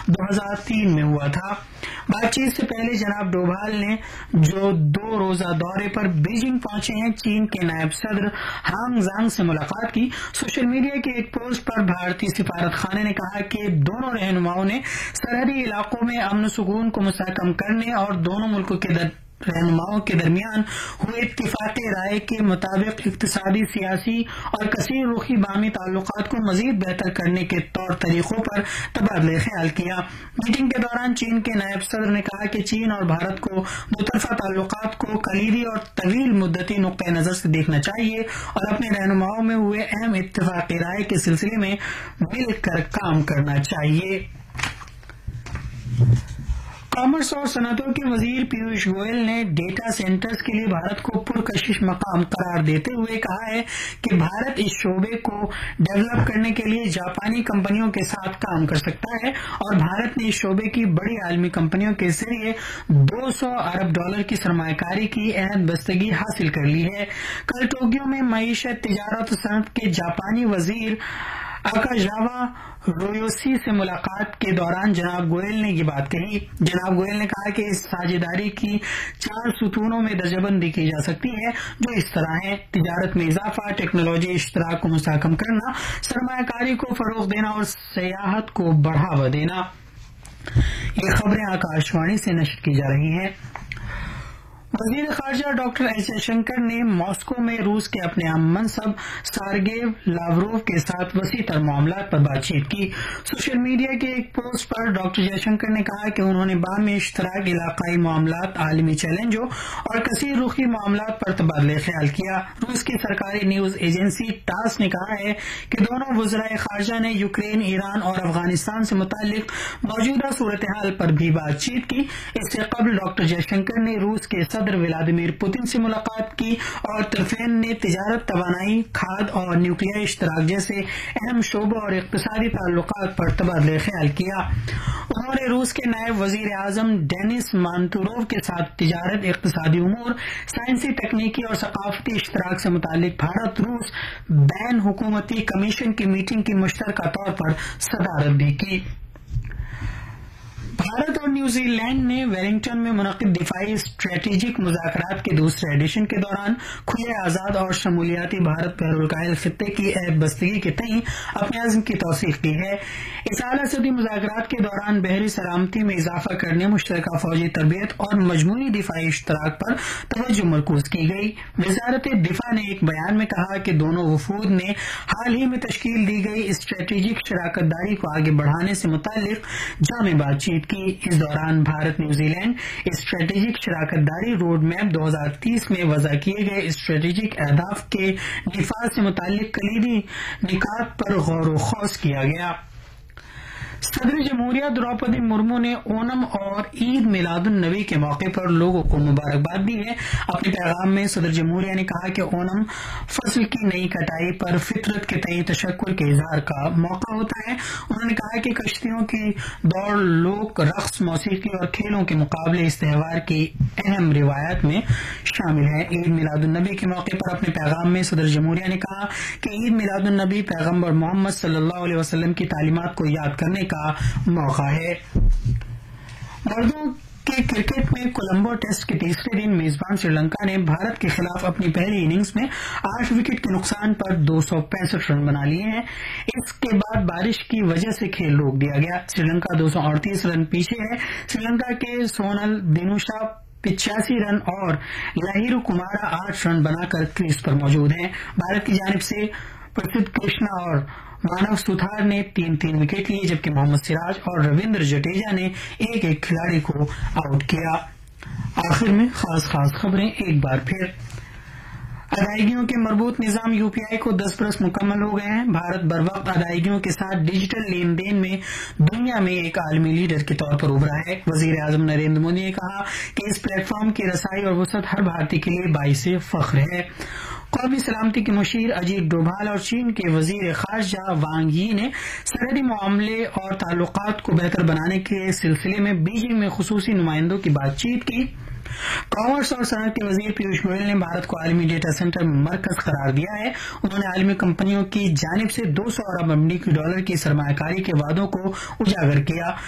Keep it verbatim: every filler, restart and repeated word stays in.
دو ہزار تین میں ہوا تھا۔ بات چیت سے پہلے جناب ڈوبھال نے جو دو روزہ دورے پر بیجنگ پہنچے ہیں چین کے نائب صدر ہانگ زانگ سے ملاقات کی۔ سوشل میڈیا کے ایک پوسٹ پر بھارتی سفارت خانے نے کہا کہ دونوں رہنماؤں نے سرحدی علاقوں میں امن و سکون کو مستحکم کرنے اور دونوں ملکوں کے در رہنماؤں کے درمیان ہوئے اتفاق رائے کے مطابق اقتصادی، سیاسی اور کثیر رخی باہمی تعلقات کو مزید بہتر کرنے کے طور طریقوں پر تبادلہ خیال کیا۔ میٹنگ کے دوران چین کے نائب صدر نے کہا کہ چین اور بھارت کو دو طرفہ تعلقات کو کلیدی اور طویل مدتی نقطہ نظر سے دیکھنا چاہیے اور اپنے رہنماؤں میں ہوئے اہم اتفاق رائے کے سلسلے میں مل کر کام کرنا چاہیے۔ کامرس اور صنعتوں کے وزیر پیوش گوئل نے ڈیٹا سینٹرز کے لیے بھارت کو پرکشش مقام قرار دیتے ہوئے کہا ہے کہ بھارت اس شعبے کو ڈیولپ کرنے کے لیے جاپانی کمپنیوں کے ساتھ کام کر سکتا ہے اور بھارت نے اس شعبے کی بڑی عالمی کمپنیوں کے ذریعے دو سو ارب ڈالر کی سرمایہ کاری کی عہد بستگی حاصل کر لی ہے۔ کل ٹوکیو میں معیشت، تجارت و صنعت کے جاپانی وزیر اکاجاوا رویوسی سے ملاقات کے دوران جناب گوئل نے یہ بات کہی۔ جناب گوئل نے کہا کہ اس ساجھیداری کی چار ستونوں میں درجہ بندی کی جا سکتی ہے جو اس طرح ہیں: تجارت میں اضافہ، ٹیکنالوجی اشتراک کو مستحکم کرنا، سرمایہ کاری کو فروغ دینا اور سیاحت کو بڑھاوا دینا۔ یہ خبریں آکاش وانی سے نشر کی جا رہی ہیں۔ وزیر خارجہ ڈاکٹر ایس جے شنکر نے ماسکو میں روس کے اپنے اہم منصب سارگیو لاوروو کے ساتھ وسیع تر معاملات پر بات چیت کی۔ سوشل میڈیا کے ایک پوسٹ پر ڈاکٹر جے شنکر نے کہا کہ انہوں نے باہمی اشتراک، علاقائی معاملات، عالمی چیلنجوں اور کثیر رخی معاملات پر تبادلہ خیال کیا۔ روس کی سرکاری نیوز ایجنسی ٹاس نے کہا ہے کہ دونوں وزرائے خارجہ نے یوکرین، ایران اور افغانستان سے متعلق موجودہ صورتحال پر بھی بات چیت کی۔ اس سے قبل ڈاکٹر جے شنکر نے روس کے صدر ولادیمیر پوتن سے ملاقات کی اور طرفین نے تجارت، توانائی، کھاد اور نیوکلیائی اشتراک جیسے اہم شعبوں اور اقتصادی تعلقات پر تبادلہ خیال کیا۔ انہوں نے روس کے نائب وزیر اعظم ڈینس مانتوروو کے ساتھ تجارت، اقتصادی امور، سائنسی، تکنیکی اور ثقافتی اشتراک سے متعلق بھارت روس بین حکومتی کمیشن کی میٹنگ کی مشترکہ طور پر صدارت بھی کی۔ بھارت اور نیوزی لینڈ نے ویلنگٹن میں منعقد دفاعی اسٹریٹجک مذاکرات کے دوسرے ایڈیشن کے دوران کھلے، آزاد اور شمولیاتی بھارت بحر الکاہل خطے کی عہد بستگی کے تئیں اپنے عزم کی توثیق کی ہے۔ اس اعلیٰ سطحی مذاکرات کے دوران بحری سلامتی میں اضافہ کرنے، مشترکہ فوجی تربیت اور مجموعی دفاعی اشتراک پر توجہ مرکوز کی گئی۔ وزارت دفاع نے ایک بیان میں کہا کہ دونوں وفود نے حال ہی میں تشکیل دی گئی اسٹریٹجک شراکت داری کو آگے بڑھانے سے متعلق جامع بات چیت کی۔ اس دوران بھارت نیوزی لینڈ اسٹریٹجک شراکت داری روڈ میپ دو ہزار تیس میں وضع کیے گئے اسٹریٹجک اہداف کے نفاذ سے متعلق کلیدی نکات پر غور و خوض کیا گیا۔ صدر جمہوریہ دروپدی مرمو نے اونم اور عید میلاد النبی کے موقع پر لوگوں کو مبارکباد دی ہے۔ اپنے پیغام میں صدر جمہوریہ نے کہا کہ اونم فصل کی نئی کٹائی پر فطرت کے تئیں تشکر کے اظہار کا موقع ہوتا ہے۔ انہوں نے کہا کہ کشتیوں کی دوڑ، لوک رقص، موسیقی اور کھیلوں کے مقابلے اس تہوار کی اہم روایات میں شامل ہیں۔ عید میلاد النبی کے موقع پر اپنے پیغام میں صدر جمہوریہ نے کہا کہ عید میلاد النبی پیغمبر محمد صلی اللہ علیہ وسلم کی تعلیمات کو یاد کرنے کا موقع ہے۔ مردوں کے کرکٹ میں کولمبو ٹیسٹ کے تیسرے دن میزبان سری لنکا نے بھارت کے خلاف اپنی پہلی اننگز میں آٹھ وکٹ کے نقصان پر دو سو پینسٹھ رن بنا لیے ہیں۔ اس کے بعد بارش کی وجہ سے کھیل روک دیا گیا۔ سری لنکا دو سو اڑتیس رن پیچھے ہے۔ سری لنکا کے سونل دینوشا پچاسی رن اور لاہیرو کمارا آٹھ رن بنا کر کریز پر موجود ہیں۔ بھارت کی جانب سے پرسدھ کرشنا اور مانو سوتھار نے تین تین وکٹ لیے جبکہ محمد سراج اور رویندر جڈیجا نے ایک ایک کھلاڑی کو آؤٹ کیا۔ آخر میں خاص خاص خبریں ایک بار پھر۔ ادائیگیوں کے مربوط نظام یو پی آئی کو دس برس مکمل ہو گئے ہیں۔ بھارت بر وقت ادائیگیوں کے ساتھ ڈیجیٹل لین دین میں دنیا میں ایک عالمی لیڈر کے طور پر ابھرا ہے۔ وزیر اعظم نریندر مودی نے کہا کہ اس پلیٹ فارم کی رسائی اور وسعت ہر بھارتی کے لیے باعث فخر ہے۔ قومی سلامتی کے مشیر اجیت ڈوبھال اور چین کے وزیر خارجہ وانگ یی نے سرحدی معاملے اور تعلقات کو بہتر بنانے کے سلسلے میں بیجنگ میں خصوصی نمائندوں کی بات چیت کی۔ کامرس اور صنعت کے وزیر پیوش گوئل نے بھارت کو عالمی ڈیٹا سینٹر مرکز قرار دیا ہے۔ انہوں نے عالمی کمپنیوں کی جانب سے دو سو ارب امریکی ڈالر کی سرمایہ کاری کے وعدوں کو اجاگر کیا۔